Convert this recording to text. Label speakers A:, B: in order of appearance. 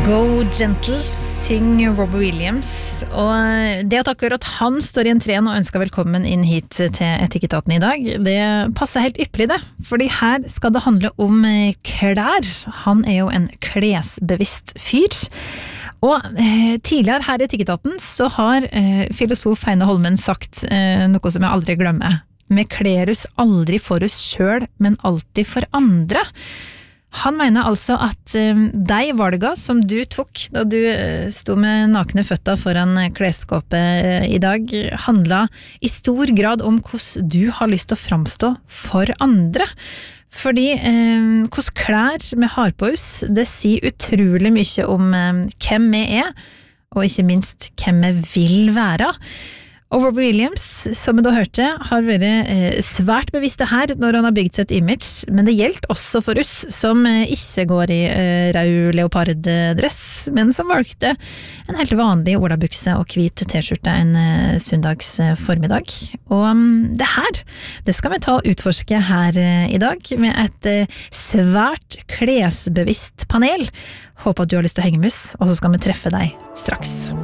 A: Go Gentle, syng Robbie Williams. Og det at akkurat han står i entreen og ønsker velkommen inn hit til Etikketaten i dag, det passer helt ypperlig det. Fordi her skal det handle om klær. Han jo en klesbevisst fyr. Og tidligere her i Etikketaten så har filosof Heine Holmen sagt noe som jeg aldri glemmer. Vi kler oss aldri for oss selv, men alltid for andre. Han mener altså at de valgene som du tok da du stod med nakne føtter foran klesskåpet i dag, handlet i stor grad om hvordan du har lyst til å framstå for andre. Fordi hvordan klær vi har på oss, det sier utrolig mye om hvem vi og ikke minst hvem vi vil være. Og Robbie Williams, som vi da hørte, har vært svært bevisst det her når han har bygd seg et image, men det gjelder også for oss som ikke går i rød leoparddress, men som valgte en helt vanlig olabukse og hvit t-skjorte en søndags formiddag. Og det her, det skal vi ta og utforske her i dag med et svært klesbevisst panel. Håper at du har lyst til å henge med oss, og så skal vi treffe deg straks.